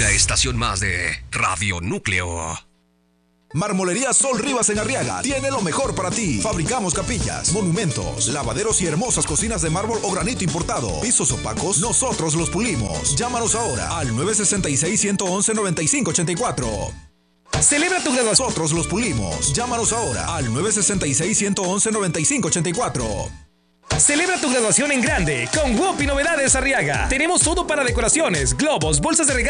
Una estación más de Radio Núcleo. Marmolería Sol Rivas en Arriaga tiene lo mejor para ti. Fabricamos capillas, monumentos, lavaderos y hermosas cocinas de mármol o granito importado. Pisos opacos, nosotros los pulimos. Llámanos ahora al 966-111-9584. Celebra tu graduación. Nosotros los pulimos. Llámanos ahora al 966-111-9584. Celebra tu graduación en grande con Whoopee Novedades Arriaga. Tenemos todo para decoraciones, globos, bolsas de regalo.